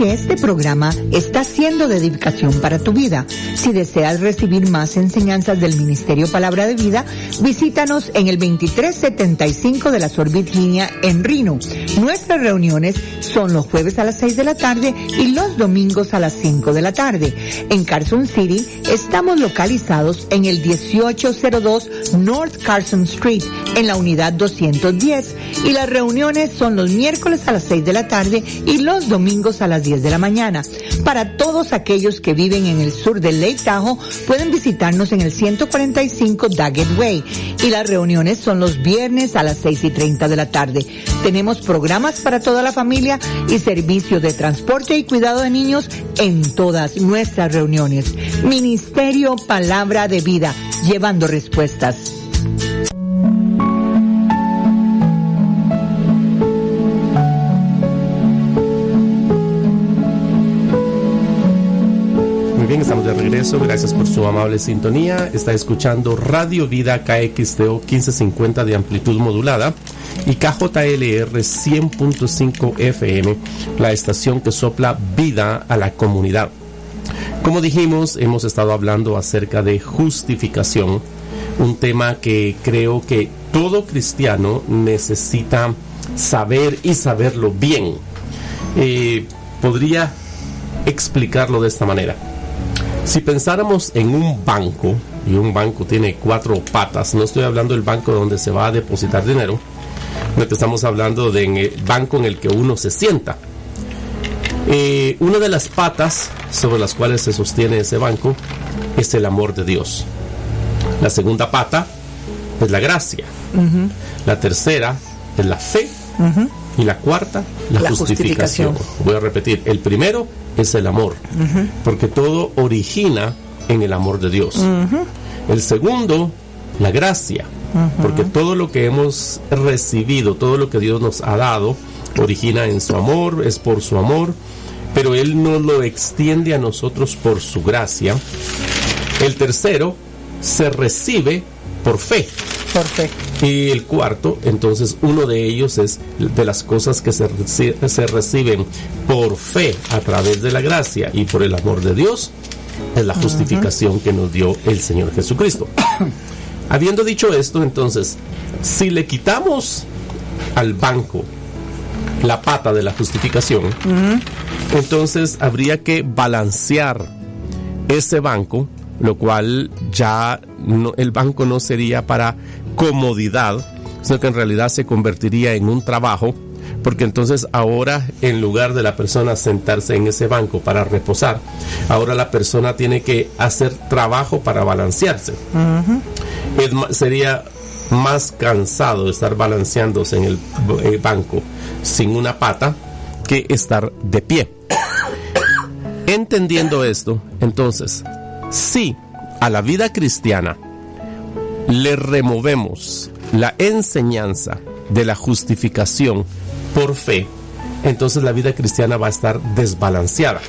que este programa está siendo de edificación para tu vida. Si deseas recibir más enseñanzas del Ministerio Palabra de Vida, visítanos en el 2375 de la Sur Virginia en Reno. Nuestras reuniones son los jueves a las 6 de la tarde y los domingos a las 5 de la tarde. En Carson City estamos localizados en el 1802 North Carson Street, en la unidad 210, y las reuniones son los miércoles a las 6 de la tarde y los domingos a las 10 de la mañana. Para todos aquellos que viven en el sur de Lake Tahoe, pueden visitarnos en el 145 Daggett Way, y las reuniones son los viernes a las 6:30 de la tarde. Tenemos programas para toda la familia y servicio de transporte y cuidado de niños en todas nuestras reuniones. Ministerio Palabra de Vida, llevando respuestas. Bien, estamos de regreso. Gracias por su amable sintonía. Está escuchando Radio Vida KXTO 1550 de amplitud modulada y KJLR 100.5 FM, la estación que sopla vida a la comunidad. Como dijimos, hemos estado hablando acerca de justificación, un tema que creo que todo cristiano necesita saber y saberlo bien. Podría explicarlo de esta manera. Si pensáramos en un banco, y un banco tiene 4 patas, no estoy hablando del banco donde se va a depositar dinero, no estamos hablando del banco en el que uno se sienta. Una de las patas sobre las cuales se sostiene ese banco es el amor de Dios. La segunda pata es la gracia. La tercera es la fe. Y la cuarta, la justificación. Voy a repetir, el primero es el amor, porque todo origina en el amor de Dios. El segundo, la gracia, porque todo lo que hemos recibido, todo lo que Dios nos ha dado, origina en su amor, es por su amor, pero Él nos lo extiende a nosotros por su gracia. El tercero se recibe por fe. Y el cuarto, entonces, uno de ellos es de las cosas que se reciben por fe a través de la gracia y por el amor de Dios, es la justificación que nos dio el Señor Jesucristo. Habiendo dicho esto, entonces, si le quitamos al banco la pata de la justificación, entonces habría que balancear ese banco, lo cual ya no, el banco no sería para comodidad, sino que en realidad se convertiría en un trabajo, porque entonces ahora, en lugar de la persona sentarse en ese banco para reposar, ahora la persona tiene que hacer trabajo para balancearse. Sería más cansado estar balanceándose en el banco sin una pata que estar de pie. Entendiendo esto, entonces, si a la vida cristiana le removemos la enseñanza de la justificación por fe, entonces la vida cristiana va a estar desbalanceada.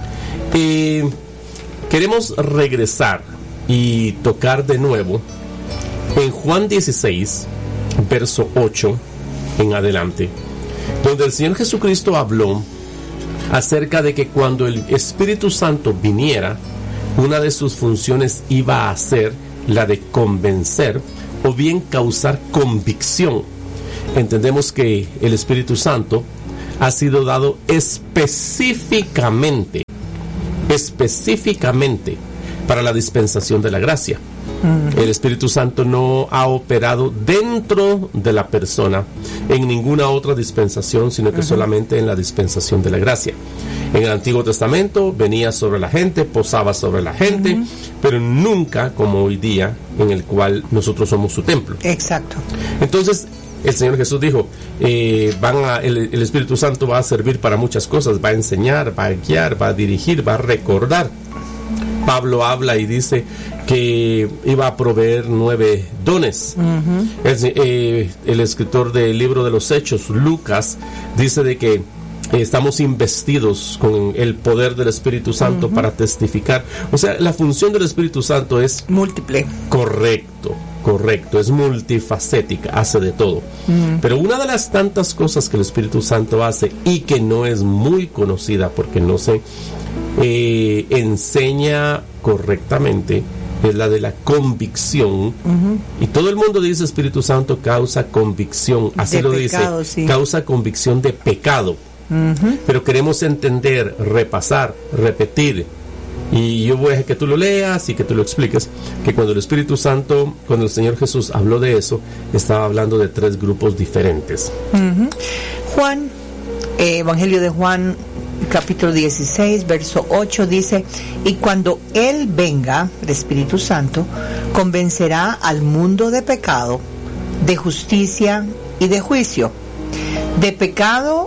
Queremos regresar y tocar de nuevo en Juan 16, verso 8 en adelante, donde el Señor Jesucristo habló acerca de que cuando el Espíritu Santo viniera, una de sus funciones iba a ser la de convencer o bien causar convicción. Entendemos que el Espíritu Santo ha sido dado específicamente para la dispensación de la gracia. El Espíritu Santo no ha operado dentro de la persona en ninguna otra dispensación, sino que solamente en la dispensación de la gracia. En el Antiguo Testamento venía sobre la gente, posaba sobre la gente, pero nunca como hoy día, en el cual nosotros somos su templo. Exacto. Entonces, el Señor Jesús dijo, el Espíritu Santo va a servir para muchas cosas, va a enseñar, va a guiar, va a dirigir, va a recordar. Pablo habla y dice que iba a proveer 9 dones. El escritor del libro de los Hechos, Lucas, dice de que estamos investidos con el poder del Espíritu Santo para testificar. O sea, la función del Espíritu Santo es múltiple. Correcto, es multifacética, hace de todo. Pero una de las tantas cosas que el Espíritu Santo hace y que no es muy conocida porque no se enseña correctamente es la de la convicción. Y todo el mundo dice Espíritu Santo causa convicción, así lo pecado, dice, sí. Causa convicción de pecado. Pero queremos entender, repasar, repetir. Y yo voy a dejar que tú lo leas y que tú lo expliques, que cuando el Espíritu Santo, cuando el Señor Jesús habló de eso, estaba hablando de 3 grupos diferentes. Juan, Evangelio de Juan, capítulo 16, verso 8 dice: y cuando Él venga, el Espíritu Santo, convencerá al mundo de pecado, de justicia y de juicio. De pecado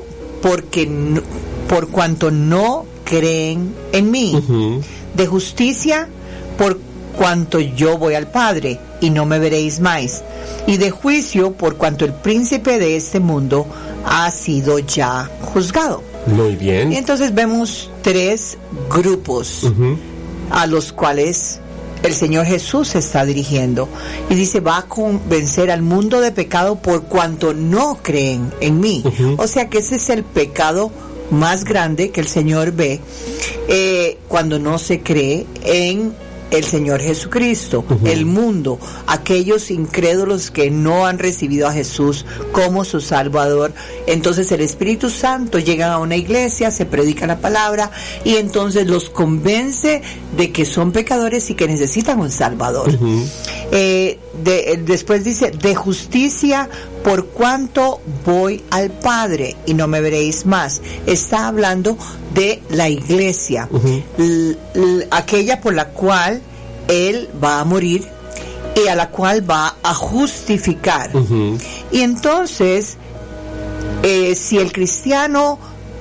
por cuanto no creen en mí. De justicia por cuanto yo voy al Padre y no me veréis más. Y de juicio por cuanto el príncipe de este mundo ha sido ya juzgado. Muy bien. Y entonces vemos 3 grupos a los cuales el Señor Jesús se está dirigiendo. Y dice, va a convencer al mundo de pecado por cuanto no creen en mí. O sea que ese es el pecado más grande que el Señor ve cuando no se cree en el Señor Jesucristo. El mundo, aquellos incrédulos que no han recibido a Jesús como su Salvador. Entonces el Espíritu Santo llega a una iglesia, se predica la palabra y entonces los convence de que son pecadores y que necesitan un Salvador. Después dice, de justicia por cuanto voy al Padre y no me veréis más. Está hablando de la iglesia, aquella por la cual Él va a morir y a la cual va a justificar. Y entonces, si el cristiano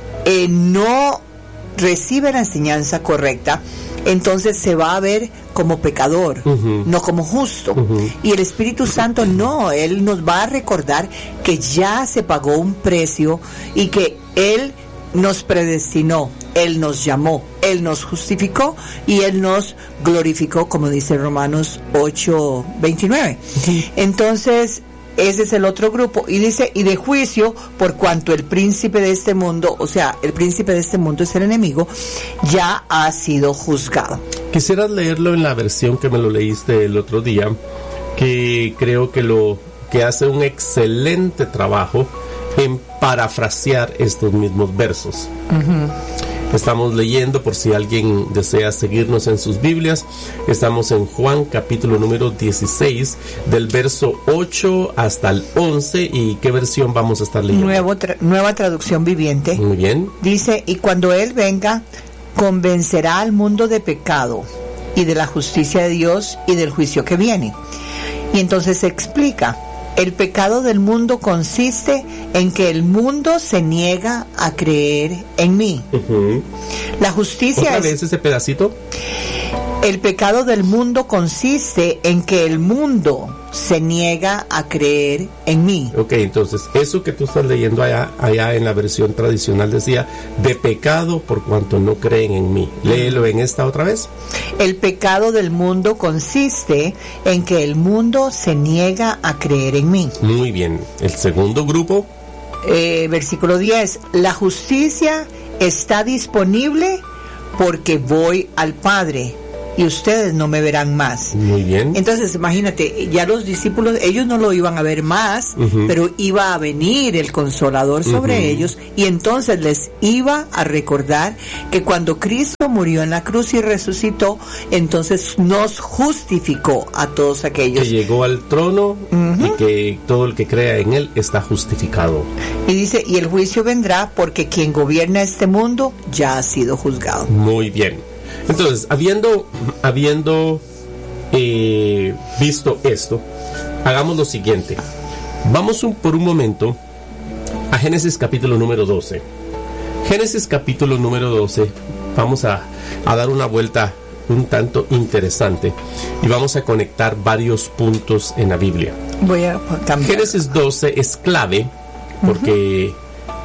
no recibe la enseñanza correcta, entonces se va a ver como pecador, no como justo. Y el Espíritu Santo no, Él nos va a recordar que ya se pagó un precio y que Él nos predestinó, Él nos llamó, Él nos justificó y Él nos glorificó, como dice Romanos 8:29. Entonces, ese es el otro grupo. Y dice, y de juicio, por cuanto el príncipe de este mundo, o sea, el príncipe de este mundo es el enemigo, ya ha sido juzgado. Quisieras leerlo en la versión que me lo leíste el otro día, que creo que hace un excelente trabajo en parafrasear estos mismos versos. Estamos leyendo, por si alguien desea seguirnos en sus Biblias, estamos en Juan capítulo número 16, del verso 8 hasta el 11. ¿Y qué versión vamos a estar leyendo? Nueva traducción viviente. Muy bien. Dice, y cuando Él venga, convencerá al mundo de pecado y de la justicia de Dios y del juicio que viene. Y entonces se explica. El pecado del mundo consiste en que el mundo se niega a creer en mí. La justicia ¿Otra vez ese pedacito? El pecado del mundo consiste en que el mundo se niega a creer en mí. Ok, entonces, eso que tú estás leyendo allá en la versión tradicional decía, de pecado por cuanto no creen en mí. Léelo en esta otra vez. El pecado del mundo consiste en que el mundo se niega a creer en mí. Muy bien. El segundo grupo. Versículo 10. La justicia está disponible porque voy al Padre y ustedes no me verán más. Muy bien. Entonces, imagínate, ya los discípulos, ellos no lo iban a ver más, pero iba a venir el Consolador sobre ellos, y entonces les iba a recordar que cuando Cristo murió en la cruz y resucitó, entonces nos justificó a todos aquellos. Que llegó al trono y que todo el que crea en Él está justificado. Y dice, y el juicio vendrá porque quien gobierna este mundo ya ha sido juzgado. Muy bien. Entonces, habiendo visto esto, hagamos lo siguiente. Vamos por un momento a Génesis capítulo número 12. Génesis capítulo número 12, vamos a dar una vuelta un tanto interesante y vamos a conectar varios puntos en la Biblia. Voy a cambiar. Génesis 12 es clave porque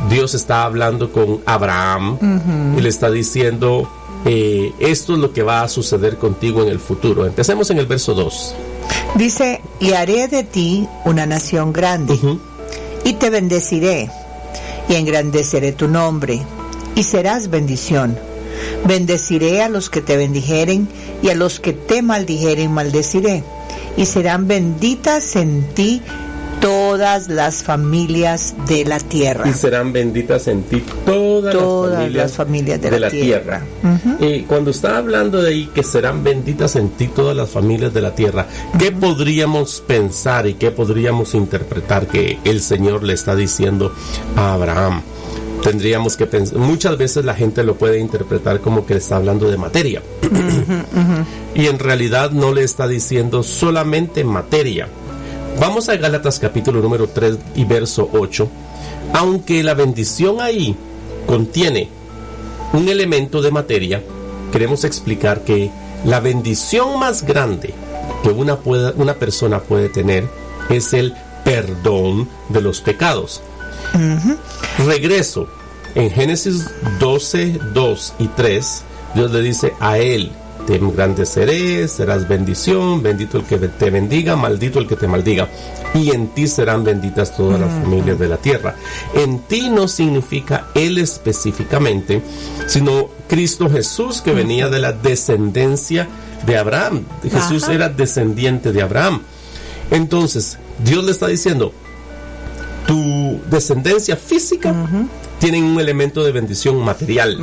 Dios está hablando con Abraham y le está diciendo, esto es lo que va a suceder contigo en el futuro. Empecemos en el verso 2. Dice, y haré de ti una nación grande, y te bendeciré, y engrandeceré tu nombre, y serás bendición. Bendeciré a los que te bendijeren, y a los que te maldijeren maldeciré, y serán benditas en ti todas las familias de la tierra. Y serán benditas en ti todas las familias de la tierra. Cuando está hablando de ahí que serán benditas en ti todas las familias de la tierra, ¿qué podríamos pensar y qué podríamos interpretar que el Señor le está diciendo a Abraham? Tendríamos que pensar, muchas veces la gente lo puede interpretar como que está hablando de materia. Y en realidad no le está diciendo solamente materia. Vamos a Gálatas capítulo número 3 y verso 8. Aunque la bendición ahí contiene un elemento de materia, queremos explicar que la bendición más grande que una persona puede tener es el perdón de los pecados. Regreso. En Génesis 12, 2 y 3, Dios le dice a él, te engrandeceré, serás bendición, bendito el que te bendiga, maldito el que te maldiga, y en ti serán benditas todas las familias de la tierra. En ti no significa él específicamente, sino Cristo Jesús, que venía de la descendencia de Abraham. Jesús era descendiente de Abraham. Entonces, Dios le está diciendo, tu descendencia física tiene un elemento de bendición material.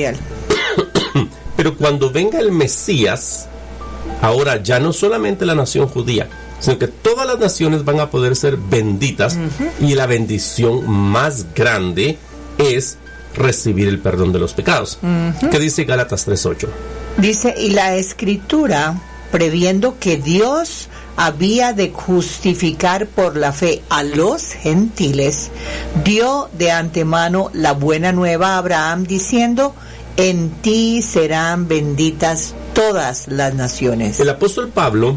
Pero cuando venga el Mesías, ahora ya no solamente la nación judía, sino que todas las naciones van a poder ser benditas, y la bendición más grande es recibir el perdón de los pecados. ¿Qué dice Gálatas 3:8? Dice, y la Escritura, previendo que Dios había de justificar por la fe a los gentiles, dio de antemano la buena nueva a Abraham, diciendo, en ti serán benditas todas las naciones. El apóstol Pablo,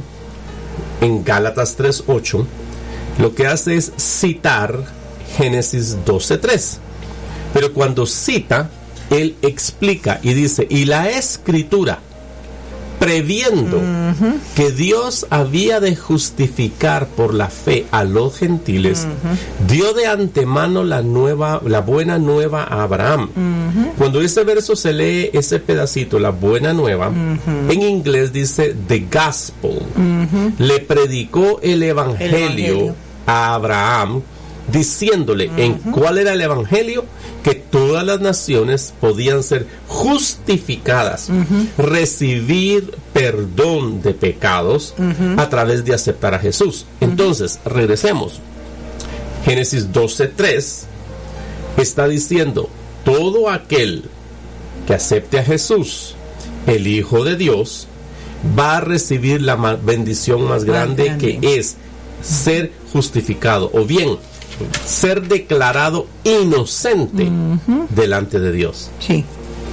en Gálatas 3:8, lo que hace es citar Génesis 12:3. Pero cuando cita, él explica y dice, y la Escritura, previendo que Dios había de justificar por la fe a los gentiles, dio de antemano la buena nueva a Abraham. Cuando ese verso se lee, ese pedacito, la buena nueva, en inglés dice the gospel. Le predicó el evangelio a Abraham, diciéndole en cuál era el evangelio, que todas las naciones podían ser justificadas, recibir perdón de pecados a través de aceptar a Jesús. Entonces, regresemos. Génesis 12:3 está diciendo, todo aquel que acepte a Jesús, el Hijo de Dios, va a recibir la bendición más grande, que es ser justificado, o bien ser declarado inocente delante de Dios. Sí.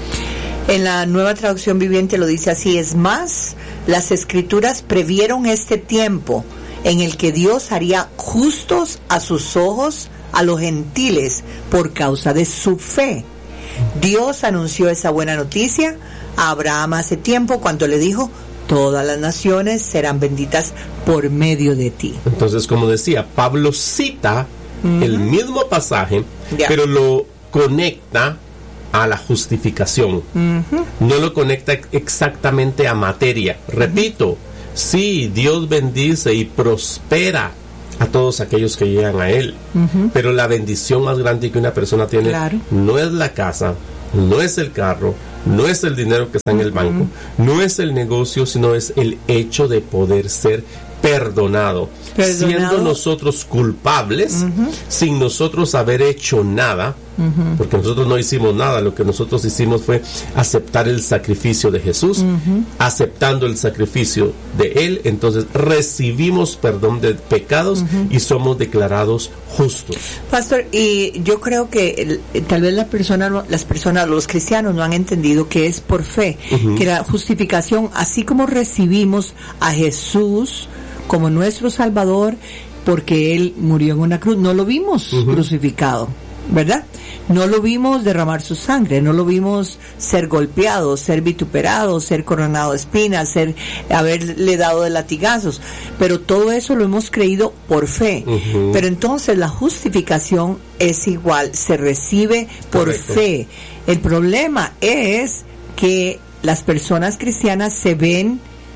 En la Nueva Traducción Viviente lo dice así: es más, las Escrituras previeron este tiempo en el que Dios haría justos a sus ojos a los gentiles por causa de su fe. Dios anunció esa buena noticia a Abraham hace tiempo cuando le dijo: todas las naciones serán benditas por medio de ti. Entonces, como decía, Pablo cita el mismo pasaje, pero lo conecta a la justificación. No lo conecta exactamente a materia. Repito, sí, Dios bendice y prospera a todos aquellos que llegan a Él, pero la bendición más grande que una persona tiene no es la casa, no es el carro, no es el dinero que está en el banco, no es el negocio, sino es el hecho de poder ser perdonado. Siendo nosotros culpables, sin nosotros haber hecho nada, porque nosotros no hicimos nada, lo que nosotros hicimos fue aceptar el sacrificio de Jesús. Aceptando el sacrificio de Él, entonces recibimos perdón de pecados y somos declarados justos. Pastor, y yo creo que tal vez las personas, los cristianos no han entendido que es por fe, que la justificación, así como recibimos a Jesús como nuestro Salvador, porque Él murió en una cruz, no lo vimos crucificado, ¿verdad? No lo vimos derramar su sangre, no lo vimos ser golpeado, ser vituperado, ser coronado de espinas, haberle dado de latigazos, pero todo eso lo hemos creído por fe. Pero entonces la justificación es igual, se recibe por Correcto. fe. El problema es que las personas cristianas se ven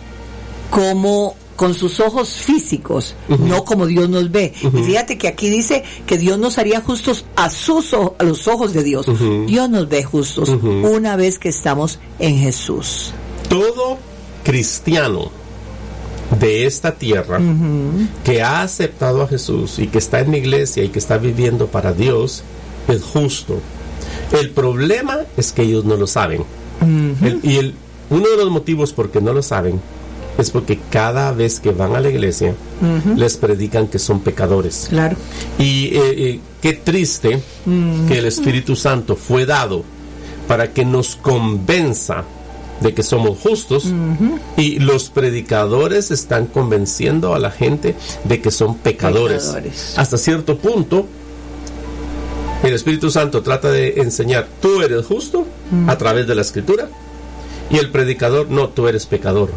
como con sus ojos físicos, no como Dios nos ve. Y fíjate que aquí dice que Dios nos haría justos a los ojos de Dios. Dios nos ve justos una vez que estamos en Jesús. Todo cristiano de esta tierra que ha aceptado a Jesús y que está en la iglesia y que está viviendo para Dios es justo. El problema es que ellos no lo saben. Uno de los motivos por que no lo saben es porque cada vez que van a la iglesia les predican que son pecadores. Claro. Y qué triste que el Espíritu Santo fue dado para que nos convenza de que somos justos, y los predicadores están convenciendo a la gente de que son pecadores. Hasta cierto punto el Espíritu Santo trata de enseñar: tú eres justo a través de la Escritura, y el predicador: no, tú eres pecador.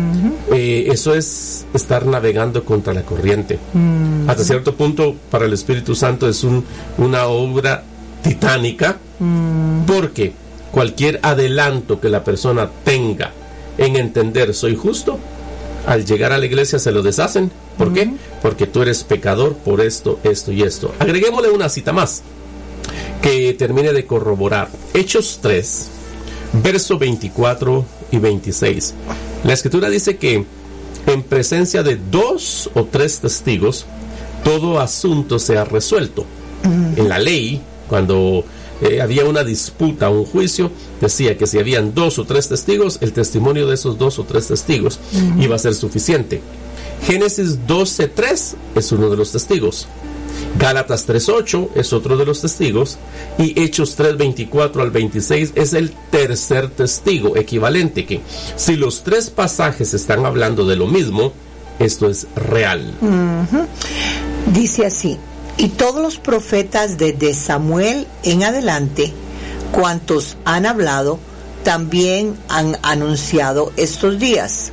Eso es estar navegando contra la corriente. Hasta cierto punto para el Espíritu Santo es una obra titánica, porque cualquier adelanto que la persona tenga en entender soy justo, al llegar a la iglesia se lo deshacen. ¿Por qué? Porque tú eres pecador por esto, esto y esto. Agreguémosle una cita más que termine de corroborar. Hechos 3, verso 24 y 26. La Escritura dice que en presencia de 2 o 3 testigos todo asunto se ha resuelto. En la ley, cuando había una disputa, un juicio, decía que si habían 2 o 3 testigos, el testimonio de esos 2 o 3 testigos iba a ser suficiente. Génesis 12:3 es uno de los testigos. Gálatas 3:8 es otro de los testigos, y Hechos 3:24 al 26 es el tercer testigo, equivalente, que si los 3 pasajes están hablando de lo mismo, esto es real. Dice así: y todos los profetas desde Samuel en adelante, cuantos han hablado, también han anunciado estos días.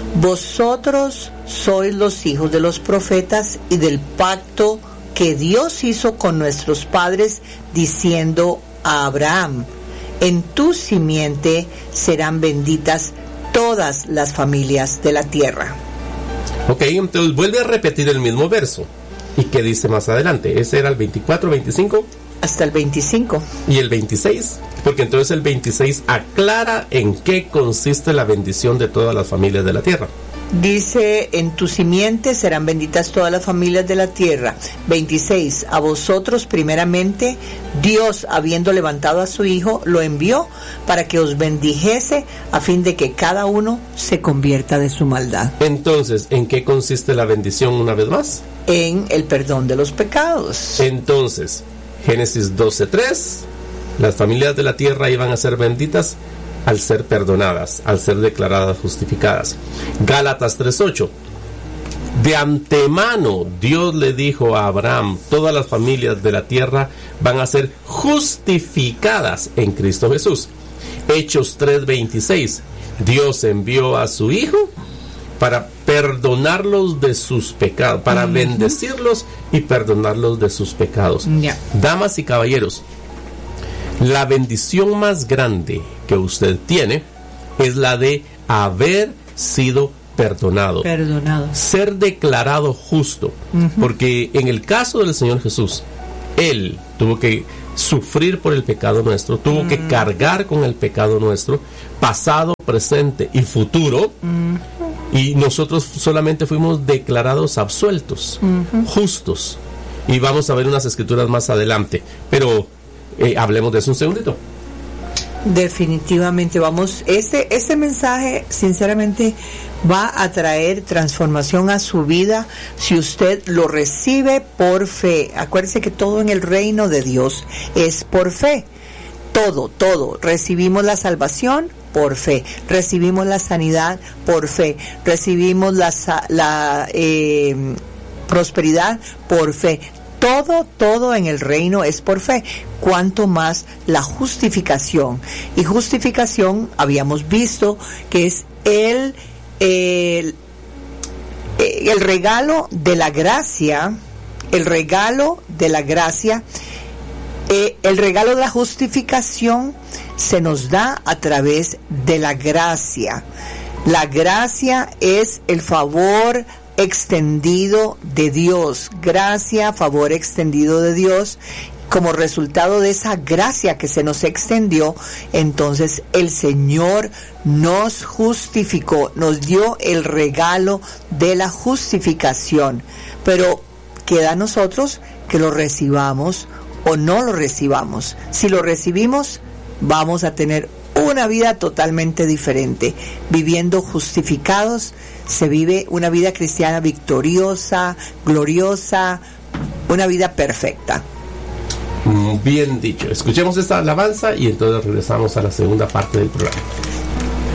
Vosotros sois los hijos de los profetas y del pacto que Dios hizo con nuestros padres, diciendo a Abraham: en tu simiente serán benditas todas las familias de la tierra. Ok, entonces vuelve a repetir el mismo verso. ¿Y qué dice más adelante? Ese era el 24, 25. Hasta el 25. ¿Y el 26? Porque entonces el 26 aclara en qué consiste la bendición de todas las familias de la tierra. Dice: en tu simiente serán benditas todas las familias de la tierra. 26. A vosotros primeramente Dios, habiendo levantado a su Hijo, lo envió para que os bendijese, a fin de que cada uno se convierta de su maldad. Entonces, ¿en qué consiste la bendición una vez más? En el perdón de los pecados. Entonces, Génesis 12:3, las familias de la tierra iban a ser benditas al ser perdonadas, al ser declaradas justificadas. Gálatas 3:8, de antemano Dios le dijo a Abraham: todas las familias de la tierra van a ser justificadas en Cristo Jesús. Hechos 3:26, Dios envió a su Hijo para perdonarlos de sus pecados, para bendecirlos y perdonarlos de sus pecados. Damas y caballeros, la bendición más grande que usted tiene es la de haber sido perdonado. Ser declarado justo. Porque en el caso del Señor Jesús, Él tuvo que sufrir por el pecado nuestro, tuvo que cargar con el pecado nuestro, pasado, presente y futuro. Y nosotros solamente fuimos declarados absueltos, justos. Y vamos a ver unas escrituras más adelante. Pero hablemos de eso un segundito. Definitivamente, vamos, este mensaje sinceramente va a traer transformación a su vida si usted lo recibe por fe. Acuérdese que todo en el reino de Dios es por fe. Todo. Recibimos la salvación por fe, recibimos la sanidad por fe, recibimos la prosperidad por fe. todo en el reino es por fe, cuanto más la justificación. Y justificación habíamos visto que es el regalo de la gracia, el regalo de la gracia. El regalo de la justificación se nos da a través de la gracia. La gracia es el favor extendido de Dios. Gracia, favor extendido de Dios. Como resultado de esa gracia que se nos extendió, entonces el Señor nos justificó, nos dio el regalo de la justificación. Pero queda a nosotros que lo recibamos o no lo recibamos. Si lo recibimos, vamos a tener una vida totalmente diferente. Viviendo justificados, se vive una vida cristiana victoriosa, gloriosa, una vida perfecta. Bien dicho. Escuchemos esta alabanza y entonces regresamos a la segunda parte del programa.